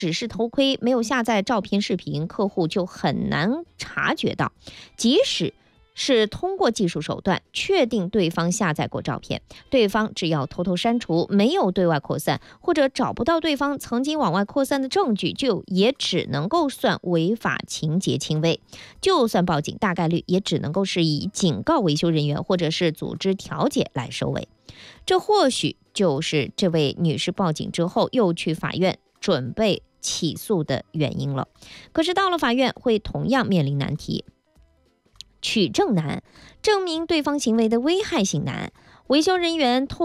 只是头盔，没有下载照片视频，客户就很难察觉到。即使是通过技术手段确定对方下载过照片，对方只要偷偷删除，没有对外扩散，或者找不到对方曾经往外扩散的证据，就也只能够算违法情节轻微。就算报警，大概率也只能够是以警告维修人员或者是组织调解来收尾。这或许就是这位女士报警之后又去法院准备起诉的原因了。可是到了法院，会同样面临难题。取证难，证明对方行为的危害性难。维修人员